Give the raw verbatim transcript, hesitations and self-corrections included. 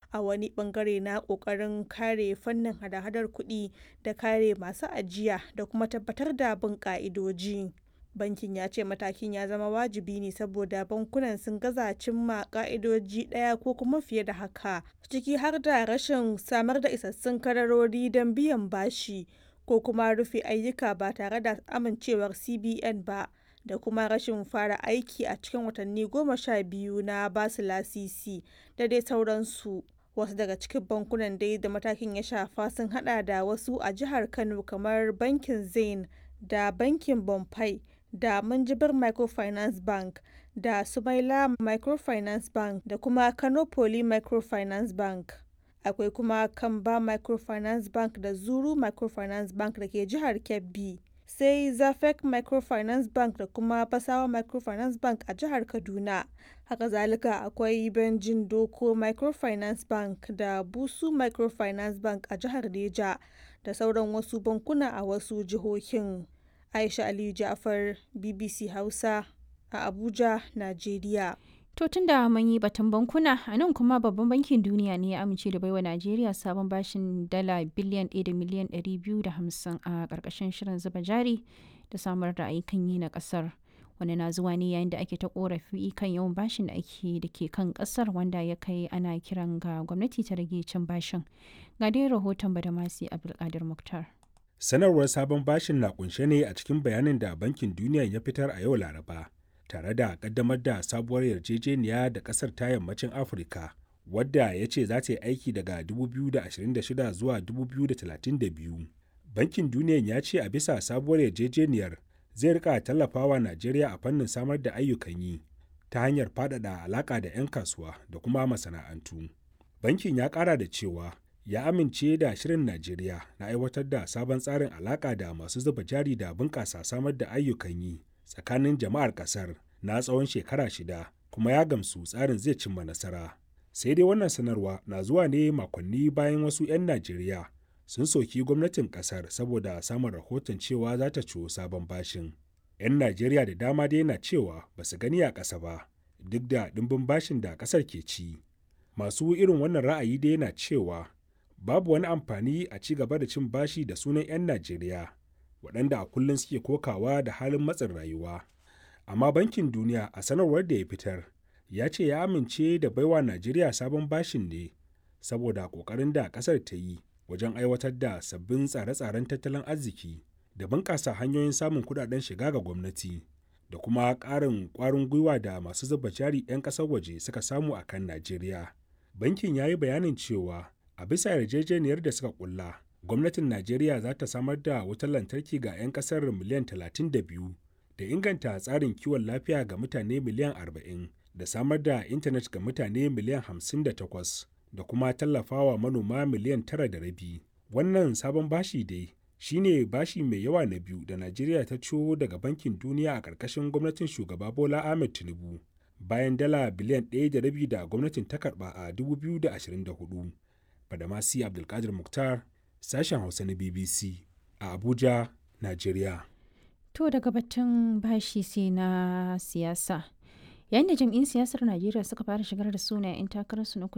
a wani bangare na ƙoƙarin kare fannin hada-hadar kuɗi da kare masu ajiya da kuma tabbatar da bin ƙa'idoji. Bankin ya ce matakin ya zama wajibi ne saboda bankunan sun gaza cimma ƙa'idoji ɗaya ko kuma fiye da haka, ciki har da rashin samar da isassun kadarori don biyan bashi ko kuma rufe ayyuka ba tare da amincewar C B N ba, da kuma rashin fara aiki a cikin watanni goma sha biyu na basu lasisi da dai sauransu. Wasu daga cikin bankunan dai da matakin ya shafa sun hada da wasu a jihar Kano kamar bankin Zenith da bankin Bonfire da Minjibir Microfinance Bank da Sumaila Microfinance Bank da kuma Kano Poly Microfinance Bank. Akwai kuma Kamba Microfinance Bank da Zuru Microfinance Bank da ke jihar Kebbi, sai Zafec Microfinance Bank da kuma Basawa Microfinance Bank a jihar Kaduna. Haka zalika akwai Benjin Doko Microfinance Bank da Busu Microfinance Bank a jihar Neja da sauran wasu bankuna a wasu jihohin. Aisha Aliyu Ja'far, B B C Hausa a Abuja, Najeriya. To tun da mun yi batun bankuna, a nan kuma babban bankin duniya ne ya amince da baiwa Najeriya sabon bashin dala biliyan ɗaya da miliyan ɗari biyu da hamsin a ƙarƙashin shirin zuba jari da samar da ayyukan yi na ƙasar. Wani na zuwa ne yayin da ake ta ƙorafi kan yawan bashin da ake da ke kan ƙasar, wanda ya kai ana kiran ga gwamnati ta rage cin bashin. Ga dai rahoton Badamasi Abdulkadir Muktar. Sanarwar sabon bashin na kunshe ne a cikin bayanin da Bankin Duniya ya fitar a yau Laraba, tare da kaddamar da sabuwar yarjejeniya da kasar ta yammacin Afirka, wadda ya ce za ta yi aiki daga dubu biyu da ashirin da shida zuwa dubu biyu da talatin da biyu. Bankin Duniya ya ce a bisa sabuwar yarjejeniyar zai rika tallafawa Najeriya a fannin samar da ayyukan yi ta hanyar faɗaɗa alaƙa da 'yan kasuwa da kuma masana'antu. Bankin ya ƙara da cewa ya amince da shirin Najeriya na aiwatar da sabon tsarin alaƙa da masu zuba jari da bunƙasa samar da ayyukan yi tsakanin jama'ar ƙasar na tsawon shekara shida, kuma ya gamsu tsarin zai cimma nasara. Sai dai wannan sanarwa na zuwa ne makonni bayan wasu 'yan Najeriya sun soki gwamnatin ƙasar saboda samun rahoton cewa za ta ciwo sabon bashin. 'Yan Najeriya da dama dai na cewa ba su gani a ƙasa ba, duk da ɗimbin bashin da ƙasar ke ci. Masu irin wannan ra'ayi dai na cewa babu wani amfani a ci gaba da cin bashi da sunan 'yan Najeriya, waɗanda a kullum suke kokawa da halin matsin rayuwa. Amma Bankin Duniya a sanarwar da ya fitar ya ce ya amince da baiwa Najeriya sabon bashin ne saboda ƙoƙarin da ƙasar ta yi wajen aiwatar da sabbin tsare-tsaren tattalin arziki da bunƙasa hanyoyin samun kuɗaɗen shiga ga gwamnati, da kuma ƙarin ƙwarin gwiwa da masu zuba jari 'yan ƙasar waje suka samu a kan Najeriya. Bankin ya yi bayanin cewa a bisa yarjejeniyar da suka kulla, gwamnatin Najeriya za ta samar da wutar lantarki ga 'yan kasar miliyan talatin da biyu, da inganta tsarin kiwon lafiya ga mutane miliyan arba'in, da samar da intanet ga mutane miliyan hamsin da takwas, da kuma tallafawa manoma miliyan tara da rabi. Wannan sabon bashi dai shine bashi mai yawa na biyu da Najeriya ta ciwo daga Bankin Duniya a ƙarƙashin gwamnatin shugaba Bola Ahmed Tinubu, bayan dala biliyan ɗaya da rabi da gwamnatin ta karɓa a dubu biyu da ashirin da hudu. Badamasi Abdulkadir Muktar, sashen Hausa na B B C a Abuja, Najeriya. To daga batun bashi sai na siyasa. Yayin da jam'in siyasar Najeriya suka fara shigar da sunayen 'yan takararsu na